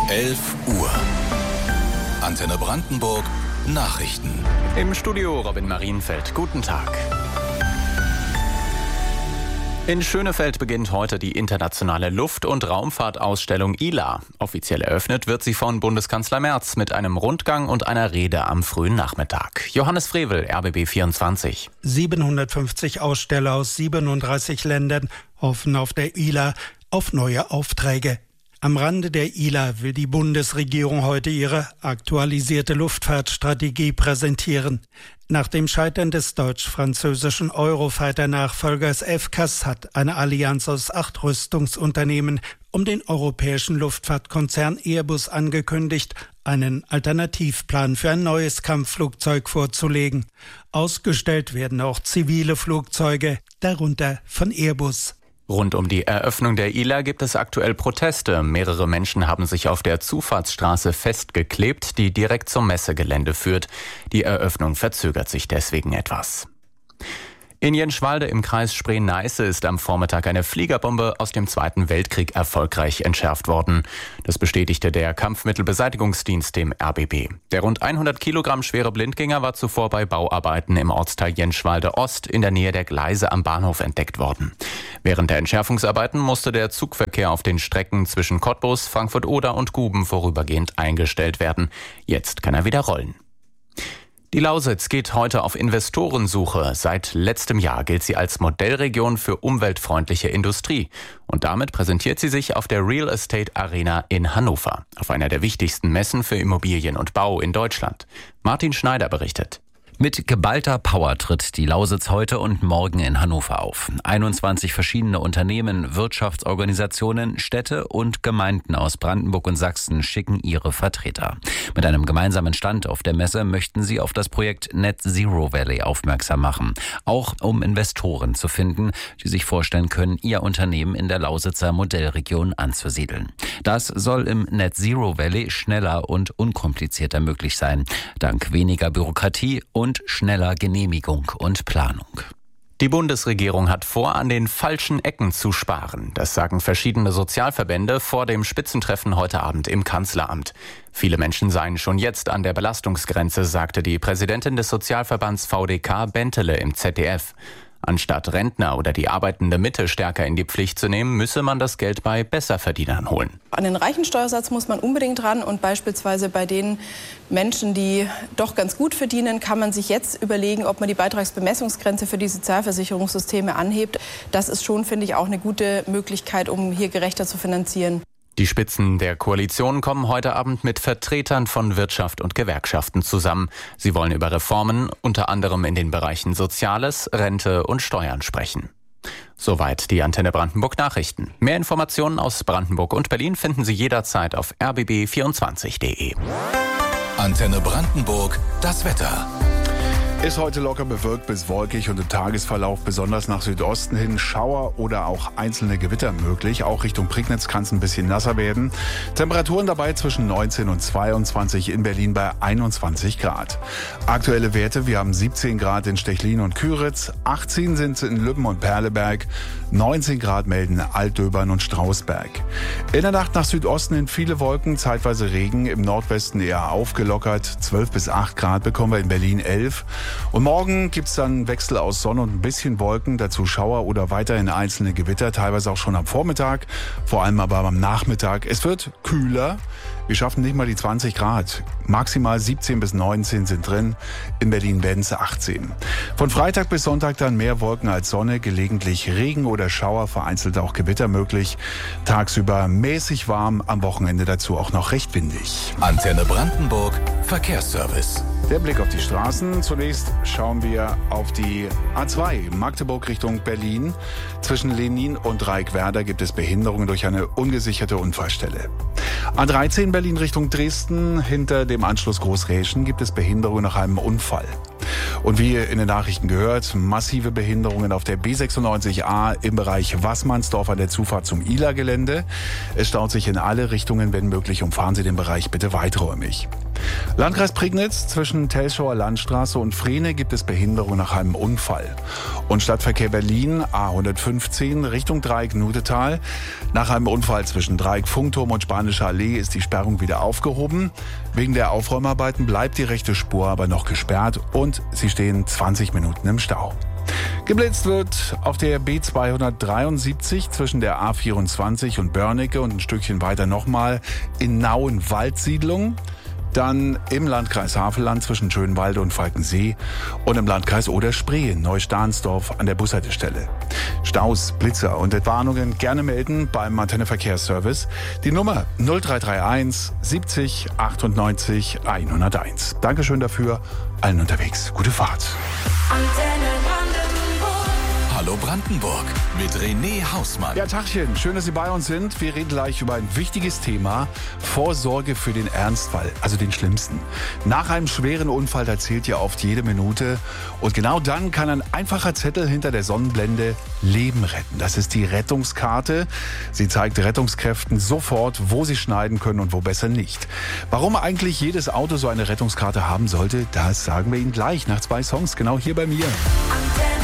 11 Uhr. Antenne Brandenburg Nachrichten. Im Studio Robin Marienfeld. Guten Tag. In Schönefeld beginnt heute die internationale Luft- und Raumfahrtausstellung ILA. Offiziell eröffnet wird sie von Bundeskanzler Merz mit einem Rundgang und einer Rede am frühen Nachmittag. Johannes Frevel, RBB 24. 750 Aussteller aus 37 Ländern hoffen auf der ILA auf neue Aufträge. Am Rande der ILA will die Bundesregierung heute ihre aktualisierte Luftfahrtstrategie präsentieren. Nach dem Scheitern des deutsch-französischen Eurofighter-Nachfolgers FCAS hat eine Allianz aus 8 Rüstungsunternehmen um den europäischen Luftfahrtkonzern Airbus angekündigt, einen Alternativplan für ein neues Kampfflugzeug vorzulegen. Ausgestellt werden auch zivile Flugzeuge, darunter von Airbus. Rund um die Eröffnung der ILA gibt es aktuell Proteste. Mehrere Menschen haben sich auf der Zufahrtsstraße festgeklebt, die direkt zum Messegelände führt. Die Eröffnung verzögert sich deswegen etwas. In Jenschwalde im Kreis Spree-Neiße ist am Vormittag eine Fliegerbombe aus dem Zweiten Weltkrieg erfolgreich entschärft worden. Das bestätigte der Kampfmittelbeseitigungsdienst dem RBB. Der rund 100 Kilogramm schwere Blindgänger war zuvor bei Bauarbeiten im Ortsteil Jenschwalde Ost in der Nähe der Gleise am Bahnhof entdeckt worden. Während der Entschärfungsarbeiten musste der Zugverkehr auf den Strecken zwischen Cottbus, Frankfurt-Oder und Guben vorübergehend eingestellt werden. Jetzt kann er wieder rollen. Die Lausitz geht heute auf Investorensuche. Seit letztem Jahr gilt sie als Modellregion für umweltfreundliche Industrie. Und damit präsentiert sie sich auf der Real Estate Arena in Hannover, auf einer der wichtigsten Messen für Immobilien und Bau in Deutschland. Martin Schneider berichtet. Mit geballter Power tritt die Lausitz heute und morgen in Hannover auf. 21 verschiedene Unternehmen, Wirtschaftsorganisationen, Städte und Gemeinden aus Brandenburg und Sachsen schicken ihre Vertreter. Mit einem gemeinsamen Stand auf der Messe möchten sie auf das Projekt Net Zero Valley aufmerksam machen. Auch um Investoren zu finden, die sich vorstellen können, ihr Unternehmen in der Lausitzer Modellregion anzusiedeln. Das soll im Net Zero Valley schneller und unkomplizierter möglich sein. Dank weniger Bürokratie und schneller Genehmigung und Planung. Die Bundesregierung hat vor, an den falschen Ecken zu sparen. Das sagen verschiedene Sozialverbände vor dem Spitzentreffen heute Abend im Kanzleramt. Viele Menschen seien schon jetzt an der Belastungsgrenze, sagte die Präsidentin des Sozialverbands VDK Bentele im ZDF. Anstatt Rentner oder die arbeitende Mitte stärker in die Pflicht zu nehmen, müsse man das Geld bei Besserverdienern holen. An den Reichensteuersatz muss man unbedingt ran und beispielsweise bei den Menschen, die doch ganz gut verdienen, kann man sich jetzt überlegen, ob man die Beitragsbemessungsgrenze für die Sozialversicherungssysteme anhebt. Das ist schon, finde ich, auch eine gute Möglichkeit, um hier gerechter zu finanzieren. Die Spitzen der Koalition kommen heute Abend mit Vertretern von Wirtschaft und Gewerkschaften zusammen. Sie wollen über Reformen, unter anderem in den Bereichen Soziales, Rente und Steuern sprechen. Soweit die Antenne Brandenburg Nachrichten. Mehr Informationen aus Brandenburg und Berlin finden Sie jederzeit auf rbb24.de. Antenne Brandenburg, das Wetter. Ist heute locker bewölkt bis wolkig und im Tagesverlauf besonders nach Südosten hin Schauer oder auch einzelne Gewitter möglich. Auch Richtung Prignitz kann es ein bisschen nasser werden. Temperaturen dabei zwischen 19 und 22, in Berlin bei 21 Grad. Aktuelle Werte, wir haben 17 Grad in Stechlin und Küritz, 18 sind in Lübben und Perleberg, 19 Grad melden Altdöbern und Strausberg. In der Nacht nach Südosten hin viele Wolken, zeitweise Regen, im Nordwesten eher aufgelockert, 12 bis 8 Grad bekommen wir in Berlin 11. Und morgen gibt's dann Wechsel aus Sonne und ein bisschen Wolken, dazu Schauer oder weiterhin einzelne Gewitter, teilweise auch schon am Vormittag, vor allem aber am Nachmittag. Es wird kühler, wir schaffen nicht mal die 20 Grad, maximal 17 bis 19 sind drin, in Berlin werden es 18. Von Freitag bis Sonntag dann mehr Wolken als Sonne, gelegentlich Regen oder Schauer, vereinzelt auch Gewitter möglich. Tagsüber mäßig warm, am Wochenende dazu auch noch recht windig. Antenne Brandenburg, Verkehrsservice. Der Blick auf die Straßen. Zunächst schauen wir auf die A2 Magdeburg Richtung Berlin. Zwischen Lenin und Reikwerder gibt es Behinderungen durch eine ungesicherte Unfallstelle. A13 Berlin Richtung Dresden. Hinter dem Anschluss Großräschen gibt es Behinderungen nach einem Unfall. Und wie in den Nachrichten gehört, massive Behinderungen auf der B96A im Bereich Wassmannsdorf an der Zufahrt zum ILA-Gelände. Es staut sich in alle Richtungen, wenn möglich, umfahren Sie den Bereich bitte weiträumig. Landkreis Prignitz, zwischen Telschauer Landstraße und Frehne gibt es Behinderung nach einem Unfall. Und Stadtverkehr Berlin, A115 Richtung Dreieck Nudetal. Nach einem Unfall zwischen Dreieck Funkturm und Spanische Allee ist die Sperrung wieder aufgehoben. Wegen der Aufräumarbeiten bleibt die rechte Spur aber noch gesperrt und sie stehen 20 Minuten im Stau. Geblitzt wird auf der B273 zwischen der A24 und Börnecke und ein Stückchen weiter nochmal in Nauen-Waldsiedlung. Dann im Landkreis Havelland zwischen Schönwalde und Falkensee und im Landkreis Oder-Spree in Neustahnsdorf an der Bushaltestelle. Staus, Blitzer und Entwarnungen gerne melden beim Antenne Verkehrsservice. Die Nummer 0331 70 98 101. Dankeschön dafür, allen unterwegs. Gute Fahrt. Hallo Brandenburg mit René Hausmann. Ja, Tachchen, schön, dass Sie bei uns sind. Wir reden gleich über ein wichtiges Thema: Vorsorge für den Ernstfall, also den schlimmsten. Nach einem schweren Unfall, da zählt ja oft jede Minute. Und genau dann kann ein einfacher Zettel hinter der Sonnenblende Leben retten. Das ist die Rettungskarte. Sie zeigt Rettungskräften sofort, wo sie schneiden können und wo besser nicht. Warum eigentlich jedes Auto so eine Rettungskarte haben sollte, das sagen wir Ihnen gleich nach 2 Songs, genau hier bei mir.